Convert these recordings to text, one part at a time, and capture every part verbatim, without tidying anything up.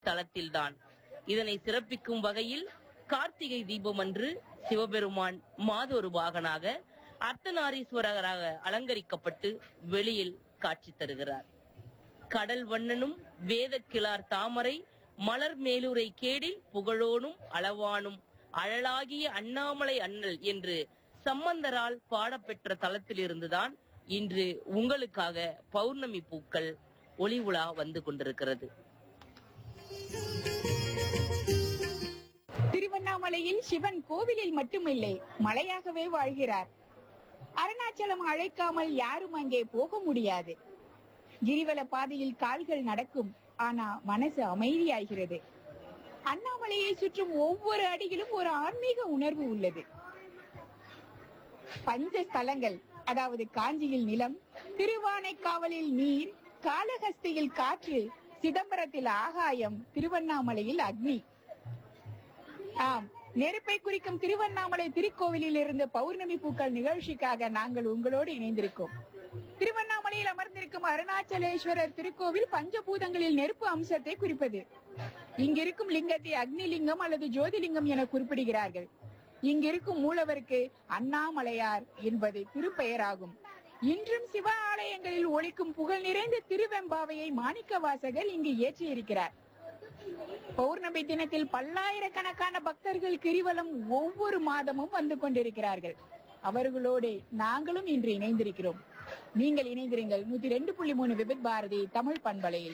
தலத்தில்தான். இதனை சிறப்பிக்கும் வகையில் கார்த்திகை தீபம் அன்று சிவபெருமான் மாதொரு பாகனாக அர்த்தநாரீஸ்வரராக அலங்கரிக்கப்பட்டு வெளியில் காட்சி தருகிறார். கடல் வண்ணனும் வேத கிளார் தாமரை மலர் மேலுரை கேடில் புகழோனும் அளவானும் அழலாகிய அண்ணாமலை அண்ணல் என்று சம்பந்தரால் பாடப்பெற்ற தலத்திலிருந்துதான் இன்று உங்களுக்காக பௌர்ணமி பூக்கள் ஒளி உலா வந்து கொண்டிருக்கிறது. திருவண்ணாமலையில் சிவன் கோவிலில் மட்டுமில்லை, மலையாகவே வாழ்கிறார். அருணாச்சலம் அழைக்காமல் யாரும் அங்கே போக முடியாது. கிரிவல பாதையில் கால்கள் நடக்கும், ஆனா மனசு அமைதியாகிறது. அண்ணாமலையை சுற்றும் ஒவ்வொரு அடியிலும் ஒரு ஆன்மீக உணர்வு உள்ளது. பஞ்ச ஸ்தலங்கள், அதாவது காஞ்சியில் நிலம், திருவானைக்காவலில் நீர், காளஹஸ்தியில் காற்று, சிதம்பரத்தில் ஆகாயம், திருவண்ணாமலையில் அக்னி. ஆம், நெருப்பை குறிக்கும் திருவண்ணாமலை திருக்கோவிலில் இருந்து பௌர்ணமி பூக்கள் நிகழ்ச்சிக்காக நாங்கள் உங்களோடு இணைந்திருக்கோம். திருவண்ணாமலையில் அமர்ந்திருக்கும் அருணாச்சலேஸ்வரர் திருக்கோவில் பஞ்சபூதங்களில் நெருப்பு அம்சத்தை குறிப்பது. இங்கிருக்கும் லிங்கத்தை அக்னி லிங்கம் அல்லது ஜோதிலிங்கம் என குறிப்பிடுகிறார்கள். இங்கிருக்கும் மூலவருக்கு அண்ணாமலையார் என்பது திருப்பெயராகும். இன்றும் சிவ ஆலயங்களில் ஒலிக்கும் புகழ் நிறைந்த திருவெம்பாவையை மாணிக்க வாசகர் இங்கு ஏற்றியிருக்கிறார். பௌர்ணமி தினத்தில் பல்லாயிரக்கணக்கான பக்தர்கள் கிரிவலம் ஒவ்வொரு மாதமும் வந்து கொண்டிருக்கிறார்கள். அவர்களோடு நாங்களும் இன்று இணைந்திருக்கிறோம். நீங்கள் இணைந்திருங்கள் நூத்தி ரெண்டு புள்ளி மூணு விபித் பாரதி தமிழ் பண்பலையில்.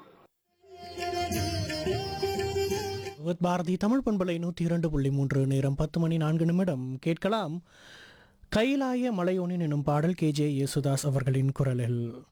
விபித் பாரதி தமிழ் பண்பலை நூத்தி இரண்டு புள்ளி மூன்று. நேரம் பத்து மணி நான்கு நிமிடம். கேட்கலாம் கைலாய மலையோனின் எனும் பாடல் கே ஜே யேசுதாஸ் அவர்களின் குரலில்.